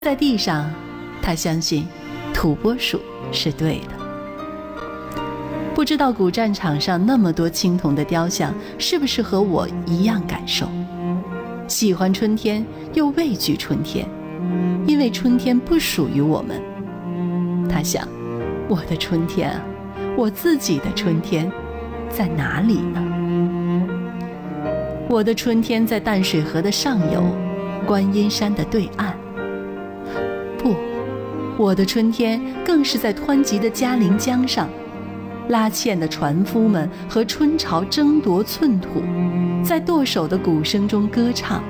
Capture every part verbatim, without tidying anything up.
在地上，他相信土拨鼠是对的。不知道古战场上那么多青铜的雕像是不是和我一样感受，喜欢春天又畏惧春天，因为春天不属于我们。他想，我的春天啊，我自己的春天在哪里呢？我的春天在淡水河的上游，观音山的对岸。不，我的春天更是在湍急的嘉陵江上，拉纤的船夫们和春潮争夺寸土，在舵手的鼓声中歌唱。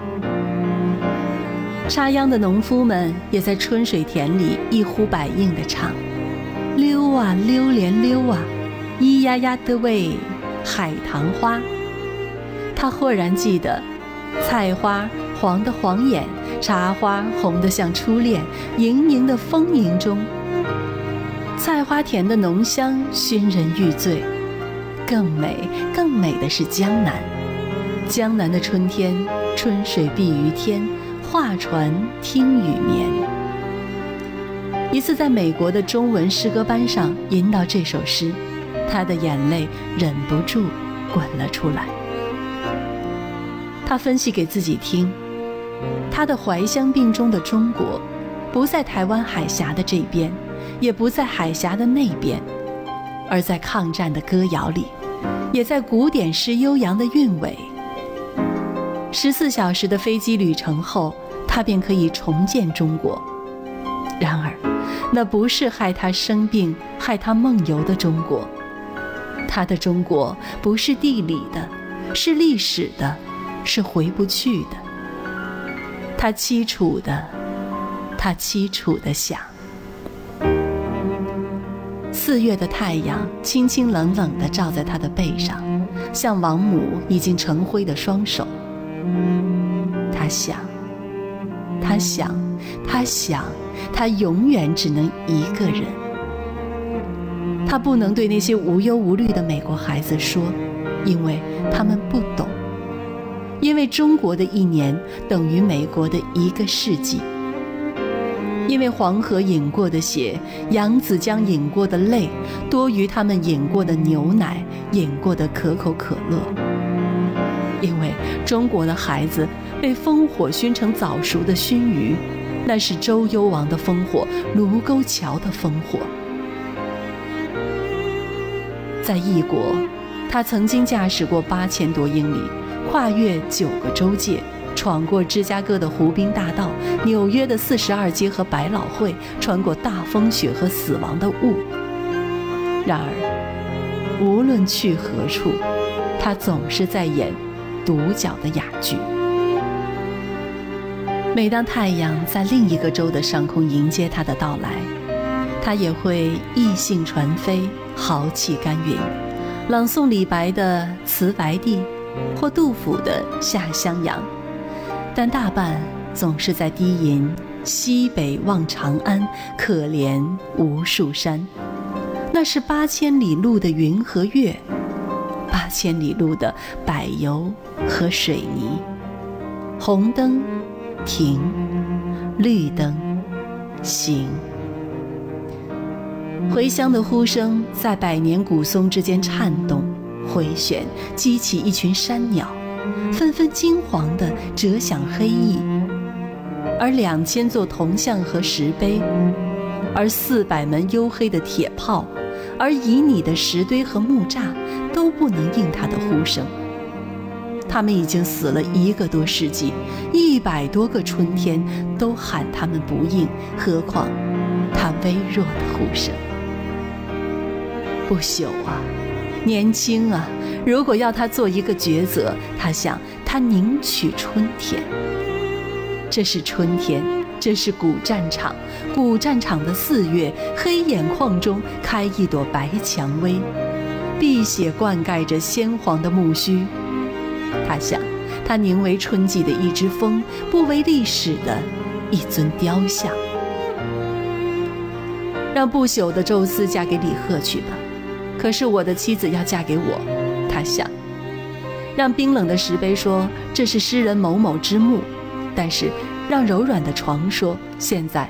插秧的农夫们也在春水田里一呼百应地唱：溜啊溜连溜啊，咿呀呀的喂海棠花。他豁然记得，菜花黄的晃眼，茶花红得像初恋，盈盈的丰盈中，菜花田的浓香熏人欲醉。更美更美的是江南，江南的春天，春水碧于天，画船听雨眠。一次在美国的中文诗歌班上吟到这首诗，他的眼泪忍不住滚了出来。他分析给自己听，他的怀乡病中的中国，不在台湾海峡的这边，也不在海峡的那边，而在抗战的歌谣里，也在古典诗悠扬的韵味。十四小时的飞机旅程后，他便可以重建中国。然而，那不是害他生病、害他梦游的中国。他的中国不是地理的，是历史的，是回不去的。他凄楚的，他凄楚的想。四月的太阳清清冷冷地照在他的背上，像王母已经成灰的双手。他想，他想，他想，他永远只能一个人。他不能对那些无忧无虑的美国孩子说，因为他们不懂。因为中国的一年等于美国的一个世纪。因为黄河饮过的血，扬子江饮过的泪，多于他们饮过的牛奶，饮过的可口可乐。因为中国的孩子被烽火熏成早熟的熏鱼，那是周幽王的烽火，卢沟桥的烽火。在异国，他曾经驾驶过八千多英里，跨越九个州界，闯过芝加哥的湖滨大道，纽约的四十二街和百老汇，穿过大风雪和死亡的雾。然而，无论去何处，他总是在演独角的哑剧。每当太阳在另一个州的上空迎接他的到来，他也会意兴传飞，豪气干云，朗诵李白的《辞白帝》或杜甫的《下襄阳》，但大半总是在低吟西北望长安，可怜无数山。那是八千里路的云和月，八千里路的柏油和水泥。红灯停，绿灯行。回乡的呼声在百年古松之间颤动回旋，激起一群山鸟，纷纷金黄地折响黑翼。而两千座铜像和石碑，而四百门黝黑的铁炮，而旖旎的石堆和木栅，都不能应他的呼声。他们已经死了一个多世纪，一百多个春天都喊他们不应，何况他微弱的呼声。不朽啊，年轻啊，如果要他做一个抉择，他想，他宁取春天。这是春天，这是古战场，古战场的四月，黑眼眶中开一朵白蔷薇，碧血灌溉着鲜黄的木须。他想，他宁为春季的一只风，不为历史的一尊雕像。让不朽的宙斯嫁给李贺去吧，可是我的妻子要嫁给我，他想。让冰冷的石碑说这是诗人某某之墓，但是让柔软的床说现在